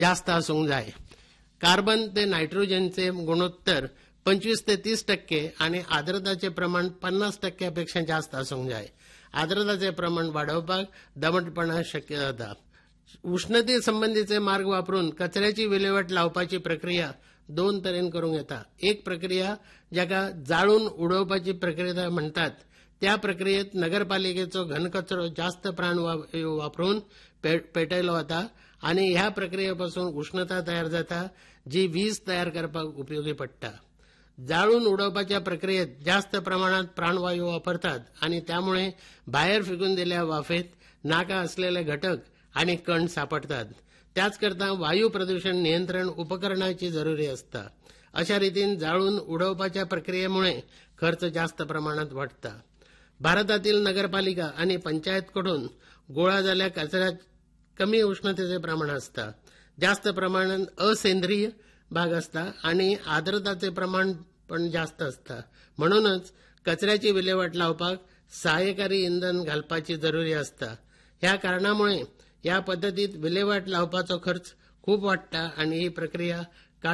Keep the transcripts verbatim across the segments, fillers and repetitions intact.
जास्त आसूंक जाय. कार्बन ते नायट्रोजनचे गुणोत्तर पंचवीस ते तीस टक्के आणि आर्द्रताचे प्रमाण पन्नास टक्क्यापेक्षा जास्त आसूंक जाय. आर्द्रताचे प्रमाण वाढवपाक दमटपणा शक्य जाता. उष्णते संबंधीचे मार्ग वापरून कचऱ्याची विल्हेवाट लावपाची प्रक्रिया दोन तरेन करूंक येता. एक प्रक्रिया जाका जाळून उडोवपाची प्रक्रिया म्हणतात. त्या प्रक्रियेत नगरपालिकेचो घनकचरो जास्त प्राणवायू वापरून पेटयलो वता आणि ह्या प्रक्रियेपासून उष्णता तयार जाता जी वीज तयार करपाक उपयोगी पडटा. जाळून उडोवपाच्या प्रक्रियेत जास्त प्रमाणात प्राणवायू वापरतात आणि त्यामुळे भायर फेकून दिल्या वाफेत नाका असलेले घटक आणि कण सापडतात. त्याच करता वायू प्रदूषण नियंत्रण उपकरणाची जरुरी असता. अशा रीतीन जाळून उडोवपाच्या प्रक्रियेमुळे खर्च जास्त प्रमाणात वाढता. भारतातील नगरपालिका आणि पंचायतकडून गोळा झालेल्या कचऱ्यात कमी उष्णतेचे प्रमाण असता. जास्त प्रमाणात असेंद्रिय भाग असता आणि आर्द्रताचे प्रमाण पण जास्त असता. म्हणूनच कचऱ्याची विल्हेवाट लावपाक सहाय्यकारी इंधन घालपाची जरुरी असता. ह्या कारणामुळे या पद्धतीत विल्हेवाट लावपाचो खर्च खूप वाडटा आणि ही प्रक्रिया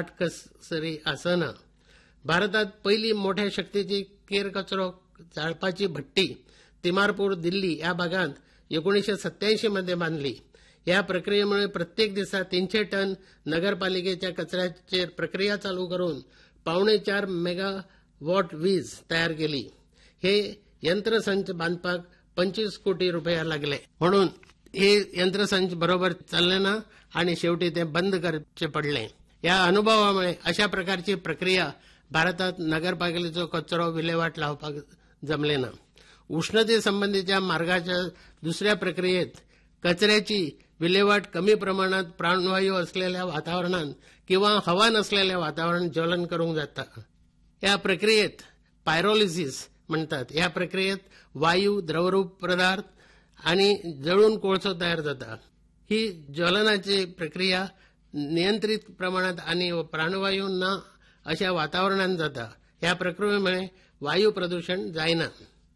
काटकसरी आसना. भारतात पहिली मोठ्या शक्तीची केर कचरो जाळपाची भट्टी तिमारपूर दिल्ली या भागात एकोणीसशे सत्याऐंशी मध्ये बांधली. या प्रक्रियेमुळे प्रत्येक दिवसा तीनशे टन नगरपालिकेच्या कचऱ्याची प्रक्रिया चालू करून पावणे चार मेगावॉट वीज तयार केली. हे यंत्रसंच बांधपाक पंचवीस कोटी रुपये लागले. म्हणून हे यंत्रसंच बरोबर चालले ना आणि शेवटी ते बंद करायचे पडले. या अनुभवामुळे अशा प्रकारची प्रक्रिया भारतात नगरपालिकेचो कचरो विल्हेवाट लावपाक जमले ना. उष्णते संबंधीच्या मार्गाच्या दुसऱ्या प्रक्रियेत कचऱ्याची विल्हेवाट कमी प्रमाणात प्राणवायू असलेल्या वातावरणात किंवा हवा नसलेल्या वातावरणात ज्वलन करूंक जाता. या प्रक्रियेत पायरोलिसिस म्हणतात. या प्रक्रियेत वायू, द्रवरूप पदार्थ आणि जळून कोळसो तयार जाता. ही ज्वलनाची प्रक्रिया नियंत्रित प्रमाणात आणि प्राणवायू न अशा वातावरणात जाता. या प्रक्रियेमुळे वायू प्रदूषण जायना.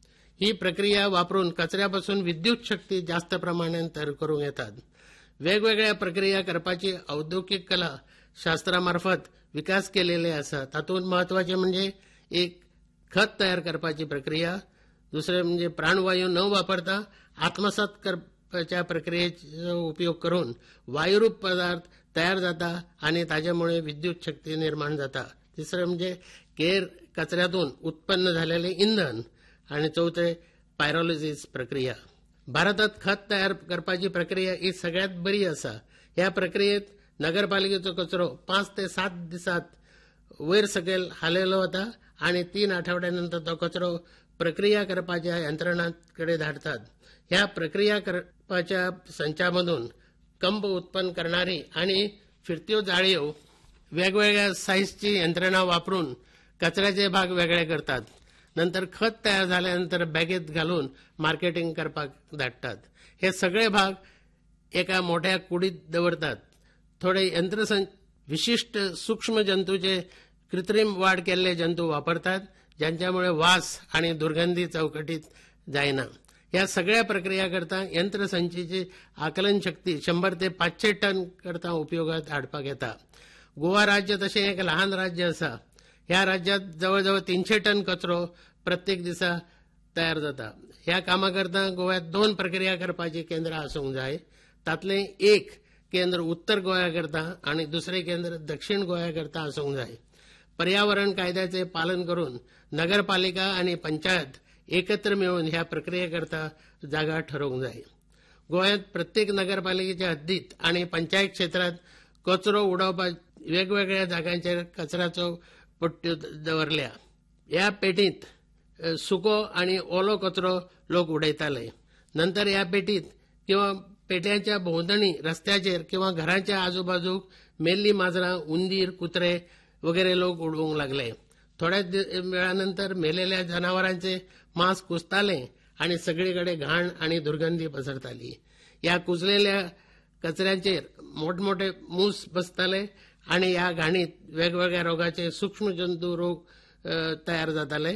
ही प्रक्रिया वापरून कचऱ्यापासून विद्युत शक्ती जास्त प्रमाणात तयार करूंक येतात. वेगवेगळ्या प्रक्रिया करपाची औद्योगिक कला शास्त्रामार्फत विकास केलेले आसा. तातूंत महत्वाचे म्हणजे एक खत तयार करपाची प्रक्रिया, दुसरे म्हणजे प्राणवायू न वापरता आत्मसात करपाच्या प्रक्रियेचा उपयोग करून वायुरूप पदार्थ तयार जाता आणि त्याच्यामुळे विद्युत शक्ती निर्माण जाता. तिसरे म्हणजे केर कचऱ्यातून उत्पन्न झालेले इंधन आणि चौथे पायरोलिसिस प्रक्रिया. भारतात खत तयार करपाची प्रक्रिया ही सगळ्यात बरी असा. या प्रक्रियेत नगरपालिकेचो कचरो पाच ते सात दिसात वयर सकयल हालयलो वता आणि तीन आठवड्यानंतर तो कचरो प्रक्रिया करपाच्या यंत्रणांकडे धाडतात. ह्या प्रक्रिया करपाच्या संचामधून कंप उत्पन्न करणारी आणि फिरत्यो जाळयो वेगवेगळ्या साईजची यंत्रणा वापरून कचऱ्याचे भाग वेगळे करतात. नंतर खत तयार झाल्यानंतर बॅगेत घालून मार्केटिंग करपाक धाडतात. हे सगळे भाग एका मोठ्या कुडीत दवरतात. थोडे यंत्रसंच विशिष्ट सूक्ष्म जंतूचे कृत्रिम वाढ केलेले जंतू वापरतात, ज्यांच्यामुळे वास आणि दुर्गंधी चौकटीत जायना. या सगळ्या प्रक्रिया करता यंत्रसंचीची आकलन शक्ती शंभर ते पाचशे टन करता उपयोगात हाडपाक येता. गोवा राज्य तसे एक लहान राज्य असा. ह्या राज्यात जवळजवळ तीनशे टन कचरो प्रत्येक दिसा तयार जाता. ह्या कामाकरता गोव्यात दोन प्रक्रिया करपाची केंद्र आसूंक जाय. तातले एक केंद्र उत्तर गोंया करता आणि दुसरे केंद्र दक्षिण गोंया करता आसूंक जाय. पर्यावरण कायद्याचे पालन करून नगरपालिका आणि पंचायत एकत्र मिळून ह्या प्रक्रियेकरता जागा ठरवूंक जाय. गोव्यात प्रत्येक नगरपालिकेच्या हद्दीत आणि पंचायत क्षेत्रात कचरो उडोवपाक वेगवेगळ्या जागांचेर कचऱ्याचो पट्ट्यो दवरल्या. ह्या पेटीत सुको आणि ओलो कचरो लोक उडयताले. नंतर ह्या पेटीत किंवा पेट्यांच्या भोंवतणी रस्त्याचेर किंवा घराच्या आजूबाजूक मेल्ली माजरां, उंदीर, कुत्रे वगैरे लोक उडवूंक लागले. थोड्याच वेळानंतर मेलेल्या जनावरांचे मांस कुजताले आणि सगळीकडे घाण आणि दुर्गंधी पसरताली. या कुजलेल्या कचऱ्यांचेर मोठमोठे मूस बसताले आणि या घाणीत वेगवेगळ्या रोगाचे सूक्ष्म जंतू रोग तयार जाताले,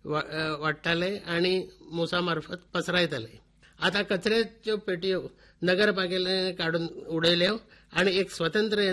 वाडटाले आणि मुसामार्फत पसरायताले. आता कचऱ्याच्यो पेटयो नगरपालिकेने काढून उडयल्यो आणि एक स्वतंत्र